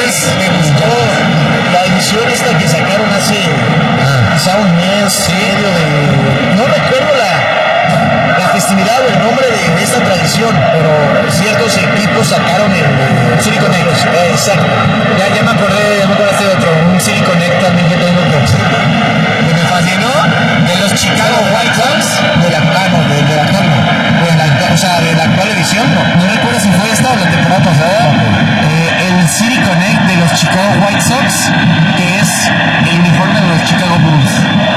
me gustó la edición esta que sacaron hace quizá un mes y medio de... No recuerdo la festividad o el nombre de esta tradición, pero ciertos equipos sacaron el City Connect. Exacto. Ya me acordé de otro, un City Connect también que tengo que me fascinó, de los Chicago White Sox, de la actual edición, no recuerdo si fue esta o la temporada pasada, el City Connect de los Chicago White Sox, que es el uniforme de los Chicago Bulls.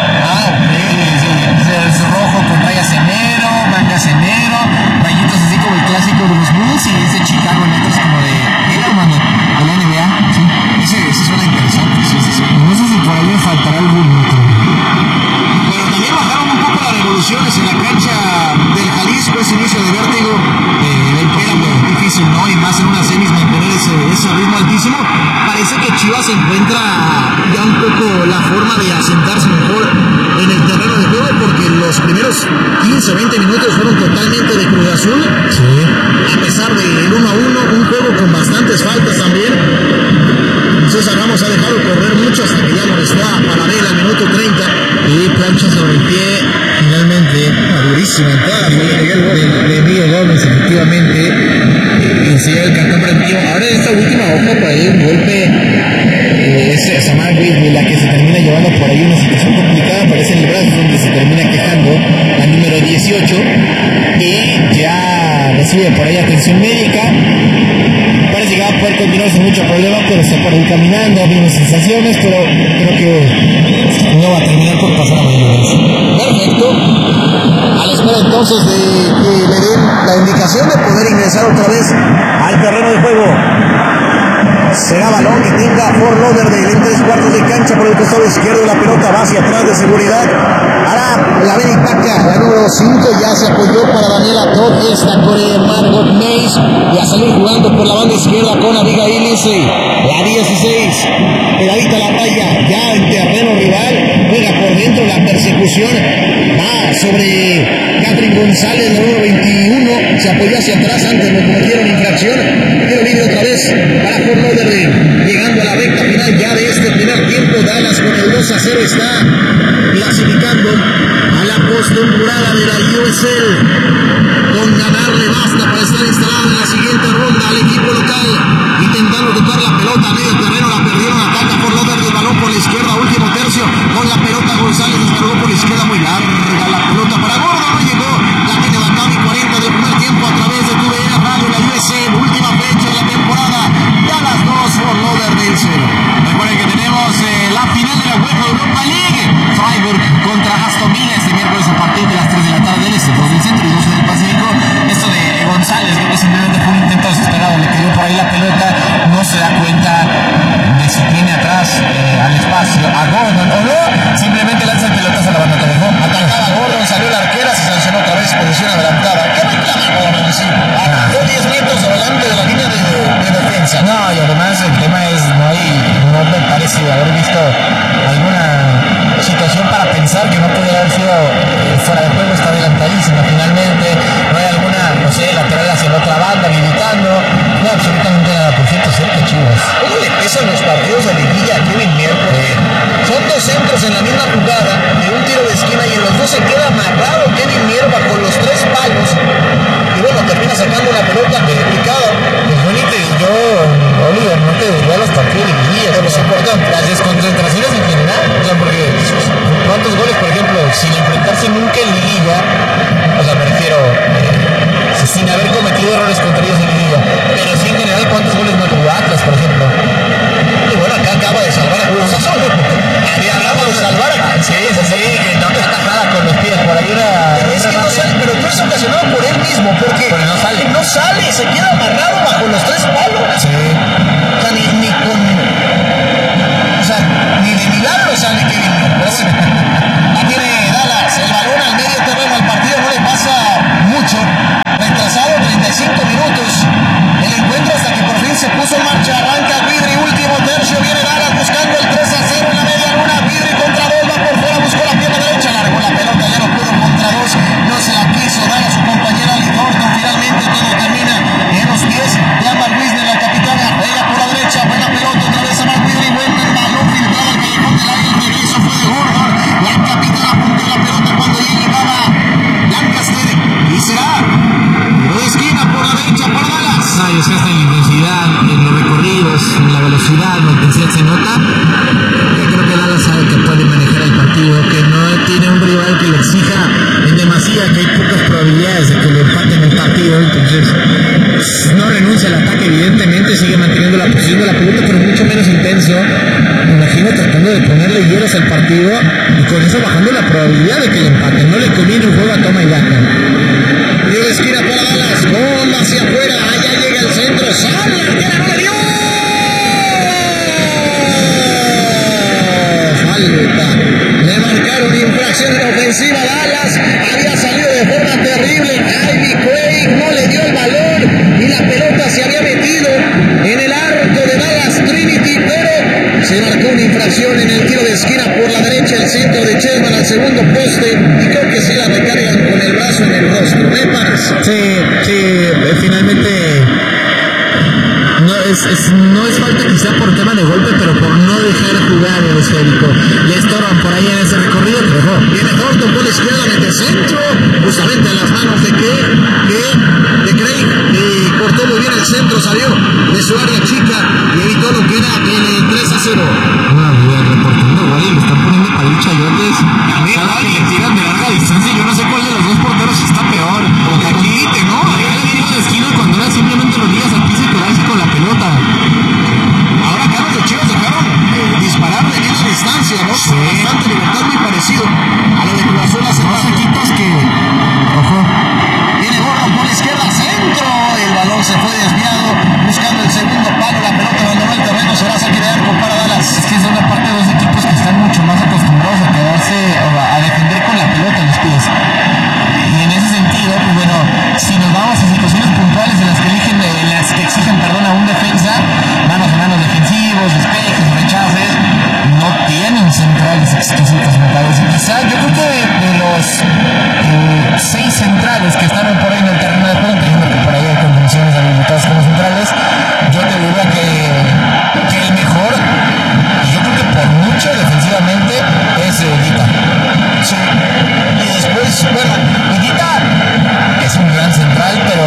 Es rojo con rayas en negro, mangas en negro, rayitos así como el clásico de los Bulls, y ese Chicago Negros como de la NBA. Sí, ese suena interesante. Sí. No sé si por ahí me faltará algún otro. Pero también bajaron un poco las revoluciones en la cancha del Jalisco, ese inicio de vértigo. Era muy difícil, ¿no? Y más en unas semis mantener ese ritmo altísimo. Parece que Chivas encuentra ya un poco la forma de asentarse mejor en el terreno de juego, porque los primeros 15-20 minutos fueron totalmente de Cruz Azul. Sí. A pesar del 1-1, un juego con bastantes faltas también. César Ramos ha dejado correr mucho hasta que ya molestó a Paradela al minuto 30. Y plancha sobre el pie, finalmente, durísima entrada de Miguel Gómez, efectivamente, y se lleva el cartón preventivo. Ahora en esta última hoja, por ahí un golpe, es Samar Whitney la que se termina llevando por ahí una situación complicada, parece en el brazo, donde se termina quejando al número 18, y ya recibe por ahí atención médica. Parece que va a poder continuar sin mucho problema, pero está por ahí caminando, mismas sensaciones, pero creo que no va a terminar por pasar a mayores. Perfecto. A la espera entonces de que le den la indicación de poder ingresar otra vez al terreno de juego. Será balón que tenga Fort Lauderdale en 3/4 de cancha por el costado izquierdo. La pelota va hacia atrás de seguridad. Ahora la Benitaca, la número 5, ya se apoyó para Daniela Todd. Está con Margot Mays. Y a salir jugando por la banda izquierda con Abigail Lindsay. La 16, pegadita a la raya, ya en terreno rival. Juega por dentro, la persecución va sobre Catherine González, la número 21. Se apoyó hacia atrás, antes no cometieron infracción. Tiro libre otra vez para Fort Lauderdale. Llegando a la recta final ya de este primer tiempo, Dallas con el 2-0 está clasificando a la postemporada de la USL. Con ganarle basta para estar instalado en la siguiente ronda al equipo local. Intentando tocar la pelota a medio terreno, la perdieron, ataca Fort Lauderdale, el balón por la izquierda, último tercio, con la pelota González descargó por la izquierda, muy larga la pelota para Gordo, no llegó, la tiene Batami, 40 del primer tiempo a través de TUDN Radio, la USL, última fecha de la temporada, Dallas 2, Fort Lauderdale 0. Recuerden que tenemos la final de la UEFA Europa League, Freiburg contra Aston Villa este miércoles a partir de las 3 de la tarde del este, 2 del centro y 12 del Pacífico. Esto de González, creo que simplemente fue un intento desesperado, le cayó por ahí la pelota, no se da cuenta de si tiene atrás al espacio a Gordon o no, simplemente lanza el pelotazo a la banda, dejó, atacaba a Gordon, salió la arquera, se sancionó otra vez, posición adelantada. ¿Qué reclama Gordon? Sí, agarró 10 metros adelante de la línea de defensa. No, y además el tema es, no me parece haber visto alguna situación para pensar que no pudiera haber sido fuera de juego, está adelantadísima finalmente, no hay alguna, no sé, lateral hacia la otra banda, limitando, no, absolutamente nada. Por cierto, cerca Chivas. ¿Cómo le pesan los partidos de liguilla a Kevin Mierco? Son dos centros en la misma jugada, de un tiro de esquina, y en los dos se queda amarrado Kevin Mier bajo los 3 palos, y bueno, termina sacando una pelota complicada. Pues bonito, yo, Oliver, no te diría los partidos de liguilla, pero es importante, las desconcentraciones en general, o sea, porque ¿cuántos goles, por ejemplo, sin enfrentarse nunca en liguilla? O sea, me refiero, sin haber cometido errores contra ellos en liguilla, pero sí en general, ¿cuántos goles no tuvo Atlas, por ejemplo? Y bueno, acá acaba de salvar a Cruz Azul. Acaba de salvar a Sí, que no está tajada con los pies, por ahí Pero es que no sale, pero no es ocasionado por él mismo, porque no sale, se queda amarrado bajo los 3 palos. Sí. O sea, ni con... O sea, ni de milagro sale Kevin Mier. Pero bueno, la tiene Dallas, el balón al medio terreno, al partido no le pasa mucho. Retrasado 35 minutos el encuentro hasta que por fin se puso en marcha. Arranca Vidri, último tercio, viene Dallas buscando el 3-0 en la media luna. Vidri contra Dolma por fuera, buscó la pierna derecha. calma, intensidad se nota. Yo creo que Dallas sabe que puede manejar el partido, que no tiene un rival que le exija en demasía, que hay pocas probabilidades de que le empaten el partido, entonces no renuncia al ataque, evidentemente sigue manteniendo la posición de la pelota, pero mucho menos intenso. Me imagino tratando de ponerle hielos al partido y con eso bajando la probabilidad de que le empaten. No le conviene un juego a toma y daca. Tiro de esquina para Dallas, bomba hacia afuera, allá llega el centro, sale la arquera, no le dio. Falta. Le marcaron infracción en ofensiva a Dallas, había salido de forma terrible. Ivy Quake no le dio el balón y la pelota se había metido en el arco de Dallas Trinity, pero se marcó una infracción en el tiro de esquina por la derecha, el centro de Chessman al segundo poste, y creo que sí la recargan con el brazo en el rostro, ¿me parece? Sí, finalmente no es falta quizá por tema de golpe, pero por no dejar jugar el esférico. Le estorban por ahí en ese recorrido que dejó. Viene Horton por la izquierda en el centro, justamente en las manos de Craig, y cortó muy bien el centro, salió de su área chica y evitó lo que era el 3-0. Reportando, vale, le están poniendo palicha a Yordes. Cada que le tiran de larga distancia, yo no sé cuál de los dos porteros está peor. Porque aquí, ¿no? Allá le tiro de esquina cuando era simplemente los días al piso y quedarse con la pelota. Ahora acá los Chivas dejaron disparar de media distancia, ¿no? Sí. Bastante libertad, muy parecido a lo de Cruz Azul hace dos equipos que... Ojo. Viene Gordon por la izquierda, centro. El balón se fue desviado, buscando el segundo palo, la pelota abandonó el terreno, será saque de arco para Dallas. Es que son aparte dos equipos que están mucho más acostumbrados a quedarse, a defender con la pelota en los pies. Y en ese sentido, pues bueno, si nos vamos a situaciones puntuales en las que exigen a un defensa, manos a manos defensivos, despejes, rechaces, no tienen centrales exquisitas, me parece. Quizá yo creo que de los 6 centrales que están por ahí en el terreno de juego, entiendo que por ahí hay convenciones habilitadas como centrales, yo te diría que el mejor, yo creo que por mucho defensivamente, es Guita. Sí. Y después, bueno, Guita es un gran central, pero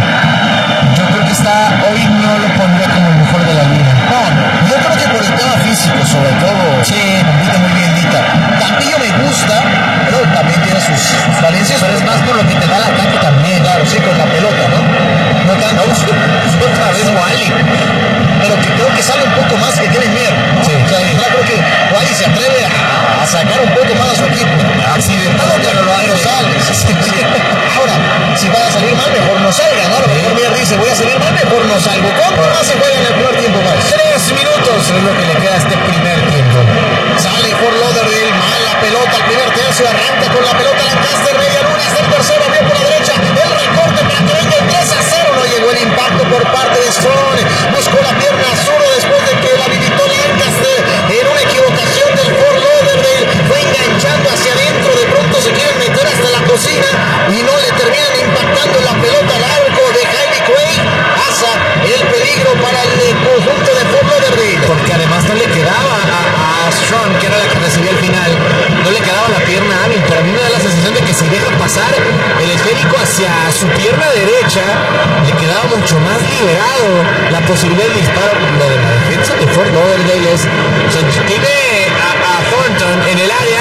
yo creo que hoy no lo pondría como el mejor de la liga. No, yo creo que por el tema físico, sobre todo, sí, compite muy bien Guita. Campillo me gusta, pero también tiene sus falencias, pero es más por lo que te da el ataque también, claro, sí, con la pelota, ¿no? No tanto, otra vez Wally, pero que creo que sale un poco más que tiene miedo, ¿no? Sí. O sea, creo que Wally se atreve a sacar un poco más a su equipo. Accidentado, pero lo sale. Ahora, si va a salir mal, mejor no salga, ¿no? A lo mejor Mier dice, voy a salir mal, mejor no salgo. ¿Cómo más se juega en el primer tiempo más? 3 minutos es lo que le queda a este primer tiempo. Sale Fort Lauderdale, mal la pelota, el primer tercio, arranca con la pelota Lancaster, media luna, está el tercero, bien por la derecha, el recorte para que venga el 3-0, no llegó el impacto por parte de Strong, buscó la pierna zurda después de que la habilitó Lancaster, en una equivocación del Fort Lauderdale, fue enganchando hacia adentro, de pronto se quieren meter hasta la cocina y no le terminan impactando la pelota al arco de Jaime Quay, pasa el peligro para el conjunto de Fort Lauderdale, porque además no le quedaba a Strong, que era la que recibía al final, no le quedaba la pierna hábil, pero a mí me da la sensación de que si deja pasar el esférico hacia su pierna derecha, le quedaba mucho más liberado la posibilidad de disparo. Lo de la defensa de Fort Lauderdale es, o sea, tiene a Thornton en el área,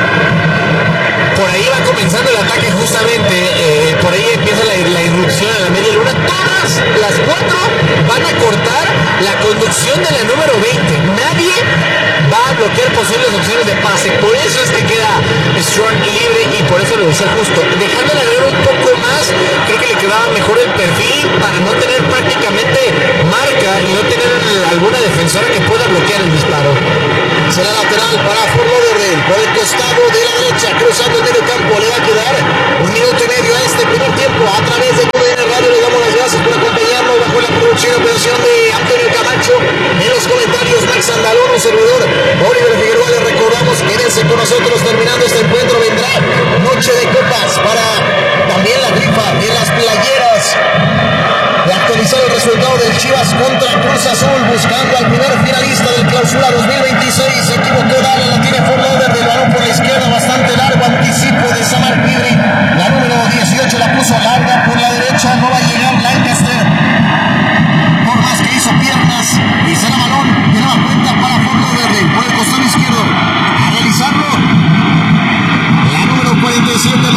por ahí va comenzando el ataque justamente, por ahí empieza la irrupción a la media luna, todas las 4 van a cortar la conducción de la número 20, nadie va a bloquear posibles opciones de pase, por eso es que queda Strong libre y por eso lo decía justo, dejándole agregar un poco más, creo que le quedaba mejor el perfil para no tener prácticamente marca y no tener alguna defensora que pueda bloquear el disparo. Será lateral para Fort Lauderdale por el costado de la derecha, cruzando el medio campo, le va a quedar 1 minuto y medio a este primer tiempo. A través de TUDN Radio le damos las gracias por acompañarnos bajo la producción y operación de Antonio Camacho, en los comentarios Max Andalón, un servidor Oliver Figueroa. Les recordamos, quédense con nosotros, terminando este encuentro vendrá noche de copas para también la rifa y las playeras de actualizar el resultado del Chivas contra Cruz Azul, buscando al primer finalista del Clausura 2026. Se equivocó Dallas, la tiene Fort Lauderdale, balón por la izquierda, bastante largo, anticipo de Samar Pidri, la número 18 la puso larga por la derecha, no va a llegar Lancaster, por más que hizo piernas, y será balón, y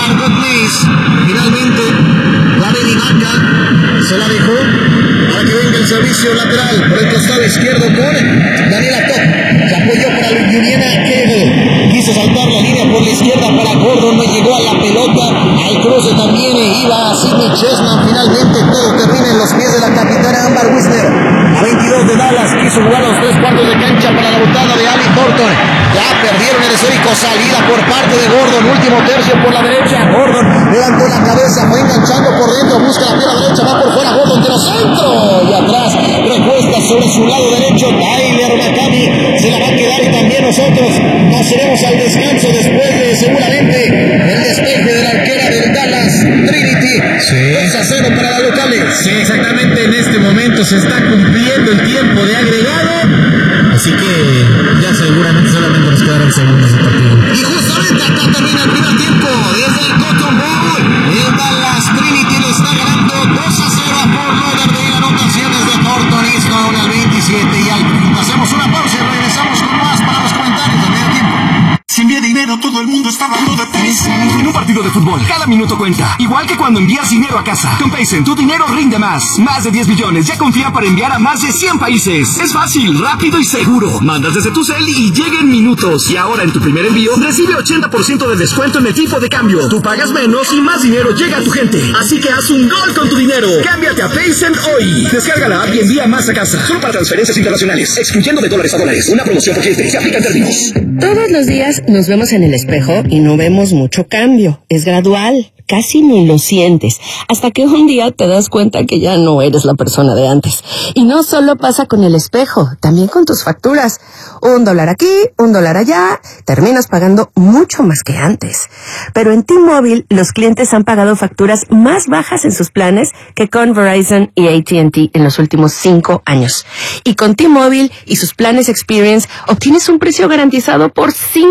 Margot Mace. Finalmente, la Benimaca se la dejó para que venga el servicio lateral por el costado izquierdo con Daniela Top. Se apoyó para Juliana Kegel. Quiso saltar la línea por la izquierda para Gordon. No llegó a la pelota. Al cruce también iba Sidney Chessman. Finalmente todo termina en los pies de la capitana Amber Wisner. A 22 de Dallas. Quiso jugar los 3 cuartos de cancha para la botada de Ali Thornton. Ya perdieron el esférico. Salida por parte de Gordon. Último tercio por la derecha. Gordon levantó la cabeza. Fue enganchando por dentro. Busca la pierna derecha. Va por fuera Gordon. Tiro centro. Y atrás recuesta sobre su lado derecho. Tyler McCamey se la va a quedar y también nosotros nos iremos al descanso después de seguramente el despeje de la arquera del Dallas Trinity. 2-0 para las locales. Sí, exactamente en este momento se está cumpliendo el tiempo de agregado. Así que ya seguramente solamente nos quedarán segundos de partido. Y justamente acá termina el primer tiempo. Desde el Cotton Bowl, el Dallas Trinity le está ganando 2-0 a Fort Lauderdale. Anotaciones de Thornton Easton al 27. Y hacemos una pausa y regresamos con más para los comentarios del medio tiempo. Si envía dinero, todo el mundo está hablando de Paycen. En un partido de fútbol, cada minuto cuenta. Igual que cuando envías dinero a casa. Con Paycen, tu dinero rinde más. Más de 10 billones ya confía para enviar a más de 100 países. Es fácil, rápido y seguro. Mandas desde tu cel y llega en minutos. Y ahora en tu primer envío, recibe 80% de descuento en el tipo de cambio. Tú pagas menos y más dinero llega a tu gente. Así que haz un gol con tu dinero. Cámbiate a Paycen hoy. Descarga la app y envía más a casa. Solo para transferencias internacionales. Excluyendo de dólares a dólares. Una promoción por cliente. Se aplica en términos. Todos los días nos vemos en el espejo y no vemos mucho cambio. Es gradual, casi ni lo sientes, hasta que un día te das cuenta que ya no eres la persona de antes. Y no solo pasa con el espejo, también con tus facturas. $1 aquí, $1 allá, terminas pagando mucho más que antes. Pero en T-Mobile, los clientes han pagado facturas más bajas en sus planes que con Verizon y AT&T en los últimos 5 años. Y con T-Mobile y sus planes Experience, obtienes un precio garantizado por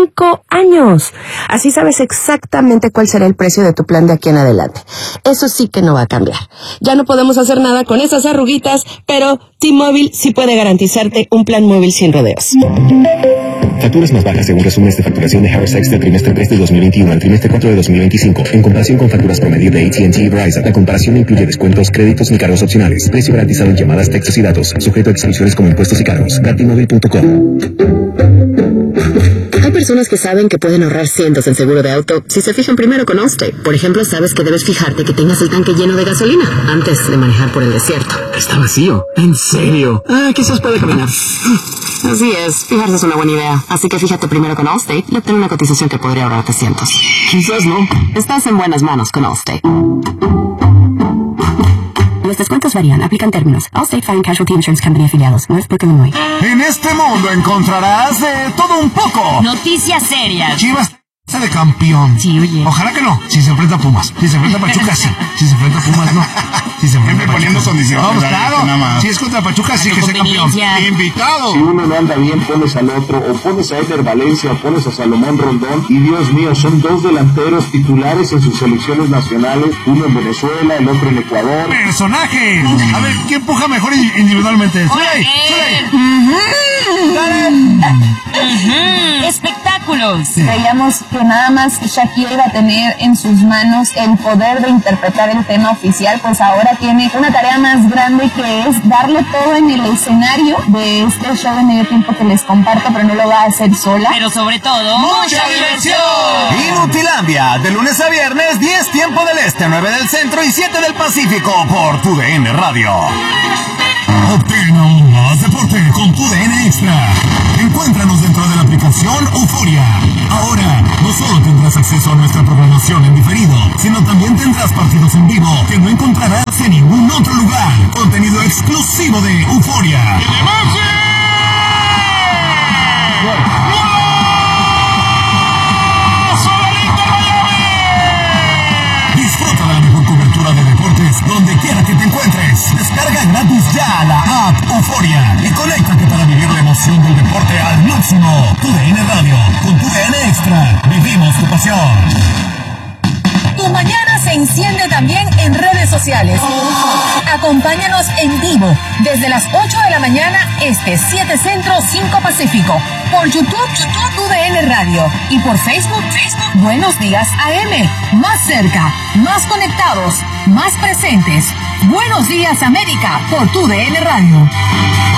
5 años. Así sabes exactamente cuál será el precio de tu plan de aquí en adelante. Eso sí que no va a cambiar. Ya no podemos hacer nada con esas arruguitas, pero T-Mobile sí puede garantizarte un plan móvil sin rodeos. Facturas más bajas según resúmenes de facturación de Harris Sykes del trimestre 3 de 2021 al trimestre 4 de 2025, en comparación con facturas promedio de AT&T y Verizon. La comparación incluye descuentos, créditos ni cargos opcionales. Precio garantizado en llamadas, textos y datos, sujeto a exclusiones como impuestos y cargos. T-Mobile.com. Hay personas que saben que pueden ahorrar cientos en seguro de auto si se fijan primero con Allstate. Por ejemplo, sabes que debes fijarte que tengas el tanque lleno de gasolina antes de manejar por el desierto. Está vacío. ¿En serio? Quizás puede caminar. Así es, fijarse es una buena idea. Así que fíjate primero con Allstate y obtén una cotización que podría ahorrarte cientos. Quizás no. Estás en buenas manos con Allstate. Los descuentos varían, aplican términos. Allstate Fire and Casualty Insurance Company afiliados, Northbrook, Illinois. En este mundo encontrarás de todo un poco. Noticias serias. Chivas de campeón. Sí, oye. Ojalá que no. Si se enfrenta a Pumas. Si se enfrenta a Pachuca, sí. Si se enfrenta a Pumas, no. Si se enfrenta a Pachuca, poniendo condiciones. Vamos, claro. Si es contra Pachuca, sí que sea campeón. Invitado. Si uno no anda bien, pones al otro. O pones a Eder Valencia, o pones a Salomón Rondón. Y Dios mío, son 2 delanteros titulares en sus selecciones nacionales. Uno en Venezuela, el otro en Ecuador. ¡Personaje! A ver, ¿quién empuja mejor individualmente? Espectáculos. Creíamos que nada más Shakira iba a tener en sus manos el poder de interpretar el tema oficial, pues ahora tiene una tarea más grande, que es darle todo en el escenario de este show de medio tiempo que les comparto, pero no lo va a hacer sola. Pero sobre todo, ¡mucha diversión! Inutilandia, de lunes a viernes, 10 tiempo del este, 9 del centro y 7 del Pacífico, por TUDN Radio. Obtén aún más deporte con TUDN Extra. Encuéntranos dentro de la aplicación Euforia. Ahora, no solo tendrás acceso a nuestra programación en diferido, sino también tendrás partidos en vivo que no encontrarás en ningún otro lugar. Contenido exclusivo de Euforia. Disfruta de la mejor cobertura de deportes donde quiera que te encuentres. Descarga gratis ya la app Euforia y conéctate para vivir la emoción del deporte al máximo. TUDN Radio, con TUDN Extra, vivimos tu pasión. Tu mañana se enciende también en redes sociales. Acompáñanos en vivo desde las 8 de la mañana este, 7 Centro, 5 Pacífico. Por YouTube, TUDN Radio. Y por Facebook, Buenos Días AM. Más cerca, más conectados, más presentes. Buenos Días América por TUDN Radio.